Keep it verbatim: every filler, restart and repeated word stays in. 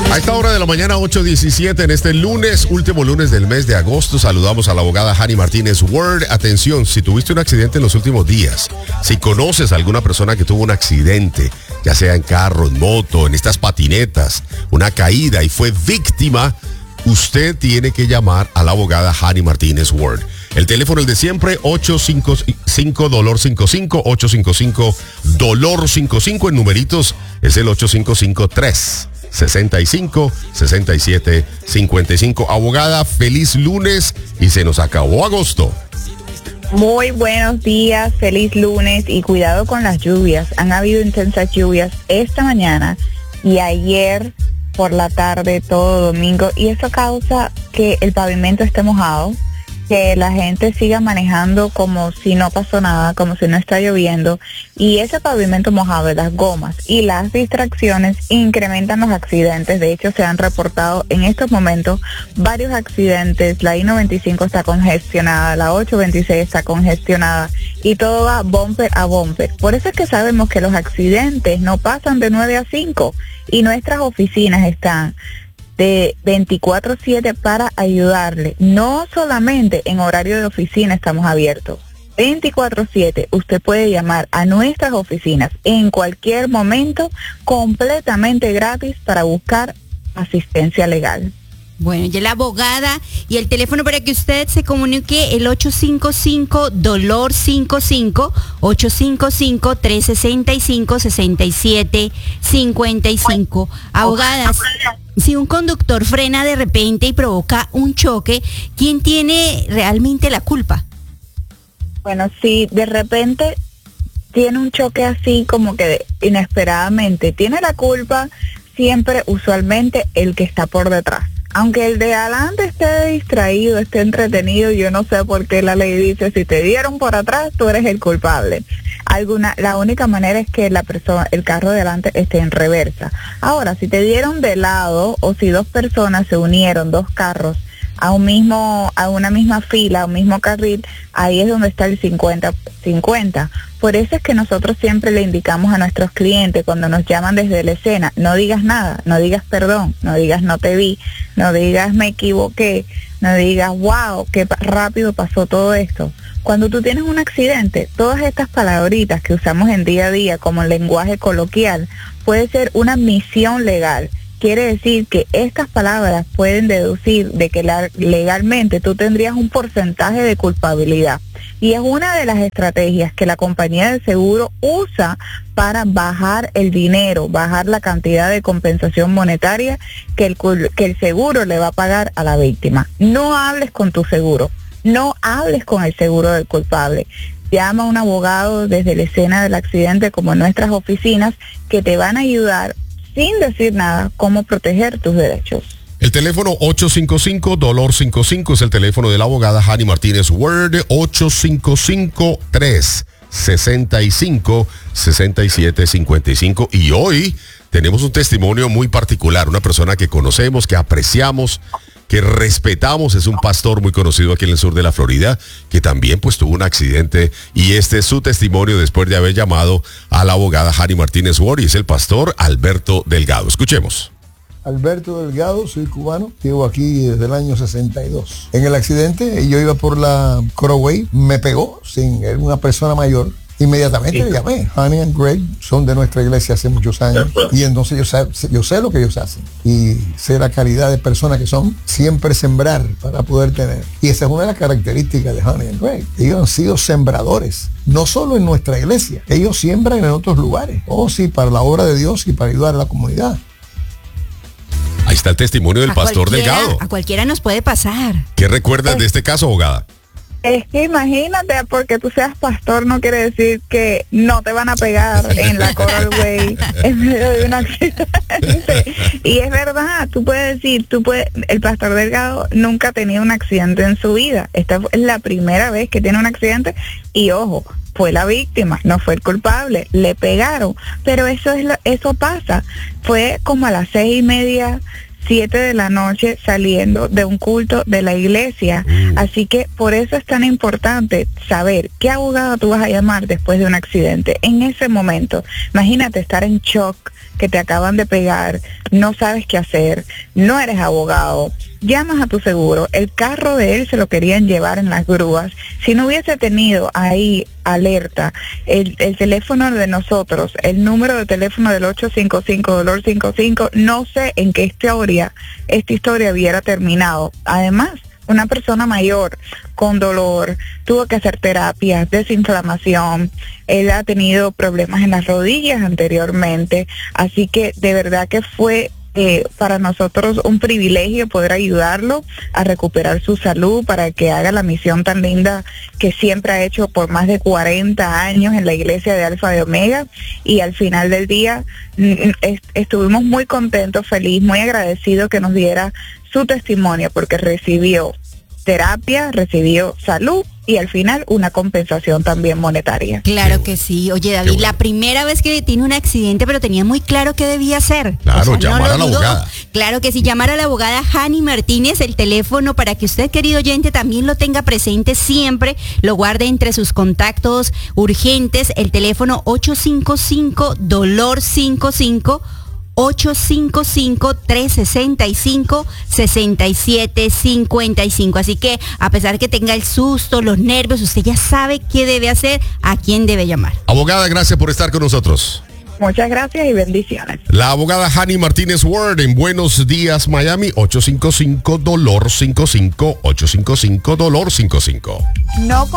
A esta hora de la mañana, ocho diecisiete, en este lunes, último lunes del mes de agosto, saludamos a la abogada Hani Martínez Ward. Atención, si tuviste un accidente en los últimos días, si conoces a alguna persona que tuvo un accidente, ya sea en carro, en moto, en estas patinetas, una caída y fue víctima, usted tiene que llamar a la abogada Hani Martínez Ward. El teléfono es de siempre, ocho cinco cinco dolor cinco cinco, ocho cinco cinco dolor cinco cinco. En numeritos es el ocho cinco cinco tres sesenta y cinco sesenta y siete cincuenta y cinco. Abogada, feliz lunes y se nos acabó agosto. Muy buenos días, feliz lunes y cuidado con las lluvias. Han habido intensas lluvias esta mañana y ayer por la tarde, todo domingo, y eso causa que el pavimento esté mojado, que la gente siga manejando como si no pasó nada, como si no está lloviendo, y ese pavimento mojado, las gomas y las distracciones incrementan los accidentes. De hecho, se han reportado en estos momentos varios accidentes. La I noventa y cinco está congestionada, la ocho veintiséis está congestionada y todo va bumper a bumper. Por eso es que sabemos que los accidentes no pasan de nueve a cinco y nuestras oficinas están de veinticuatro siete para ayudarle. No solamente en horario de oficina estamos abiertos. veinticuatro siete usted puede llamar a nuestras oficinas en cualquier momento completamente gratis para buscar asistencia legal. Bueno, ya la abogada y el teléfono para que usted se comunique, el ocho cinco cinco dolor cinco cinco, ocho cinco cinco tres seis cinco seis siete cinco cinco. Abogadas, si un conductor frena de repente y provoca un choque, ¿quién tiene realmente la culpa? Bueno, si de repente tiene un choque así como que inesperadamente, tiene la culpa siempre usualmente el que está por detrás. Aunque el de adelante esté distraído, esté entretenido, yo no sé por qué la ley dice, si te dieron por atrás, tú eres el culpable. Alguna, la única manera es que la persona, el carro de adelante esté en reversa. Ahora, si te dieron de lado o si dos personas se unieron, dos carros, a un mismo, a una misma fila, a un mismo carril, ahí es donde está el cincuenta cincuenta. Por eso es que nosotros siempre le indicamos a nuestros clientes cuando nos llaman desde la escena, no digas nada, no digas perdón, no digas no te vi, no digas me equivoqué, no digas wow, qué rápido pasó todo esto. Cuando tú tienes un accidente, todas estas palabritas que usamos en día a día como el lenguaje coloquial, puede ser una misión legal. Quiere decir que estas palabras pueden deducir de que la, legalmente tú tendrías un porcentaje de culpabilidad. Y es una de las estrategias que la compañía de seguro usa para bajar el dinero, bajar la cantidad de compensación monetaria que el, que el seguro le va a pagar a la víctima. No hables con tu seguro, no hables con el seguro del culpable. Llama a un abogado desde la escena del accidente como en nuestras oficinas que te van a ayudar sin decir nada, cómo proteger tus derechos. El teléfono ocho cinco cinco dolor cinco cinco es el teléfono de la abogada Hani Martínez Ward, ocho cinco cinco tres seis cinco seis siete cinco cinco. Y hoy tenemos un testimonio muy particular, una persona que conocemos, que apreciamos, que respetamos, es un pastor muy conocido aquí en el sur de la Florida, que también pues tuvo un accidente, y este es su testimonio después de haber llamado a la abogada Hani Martínez Ward, y es el pastor Alberto Delgado. Escuchemos. Alberto Delgado, soy cubano, llevo aquí desde el año sesenta y dos. En el accidente, yo iba por la Crowway, me pegó, sin era una persona mayor. Inmediatamente le llamé. Honey and Greg son de nuestra iglesia hace muchos años y entonces yo sé, yo sé lo que ellos hacen y sé la calidad de personas que son, siempre sembrar para poder tener. Y esa es una de las características de Honey and Greg. Ellos han sido sembradores, no solo en nuestra iglesia, ellos siembran en otros lugares. Oh sí, para la obra de Dios y para ayudar a la comunidad. Ahí está el testimonio del a pastor Delgado. A cualquiera nos puede pasar. ¿Qué recuerdas de este caso, abogada? Es que imagínate, porque tú seas pastor no quiere decir que no te van a pegar en la Coral Way en medio de un accidente. Y es verdad, tú puedes decir, tú puedes, el pastor Delgado nunca ha tenido un accidente en su vida. Esta es la primera vez que tiene un accidente y ojo, fue la víctima, no fue el culpable, le pegaron, pero eso es lo, eso pasa. Fue como a las seis y media, siete de la noche saliendo de un culto de la iglesia. Mm. Así que por eso es tan importante saber qué abogado tú vas a llamar después de un accidente. En ese momento, imagínate estar en shock, que te acaban de pegar, no sabes qué hacer, no eres abogado, llamas a tu seguro, el carro de él se lo querían llevar en las grúas. Si no hubiese tenido ahí alerta, el, el teléfono de nosotros, el número de teléfono del ocho cinco cinco dolor cinco cinco, no sé en qué historia, esta historia hubiera terminado. Además, una persona mayor con dolor, tuvo que hacer terapias, desinflamación, él ha tenido problemas en las rodillas anteriormente, así que de verdad que fue eh, para nosotros un privilegio poder ayudarlo a recuperar su salud para que haga la misión tan linda que siempre ha hecho por más de cuarenta años en la iglesia de Alfa de Omega, y al final del día est- estuvimos muy contentos, feliz, muy agradecidos que nos diera su testimonio, porque recibió terapia, recibió salud y al final una compensación también monetaria. Claro que sí. Oye, David, bueno. la primera vez que tiene un accidente, pero tenía muy claro qué debía hacer. Claro, no llamar lo a la dudó. abogada. Claro que sí, llamar a la abogada Hani Martínez, el teléfono para que usted, querido oyente, también lo tenga presente siempre, lo guarde entre sus contactos urgentes, el teléfono ocho cinco cinco dolor cinco cinco, ocho cinco cinco, tres seis cinco, seis siete cinco cinco. Así que a pesar que tenga el susto, los nervios, usted ya sabe qué debe hacer, a quién debe llamar. Abogada, gracias por estar con nosotros. Muchas gracias y bendiciones. La abogada Hani Martínez Ward en Buenos Días, Miami, ocho cinco cinco dolor cinco cinco, ocho cinco cinco dolor cinco cinco. No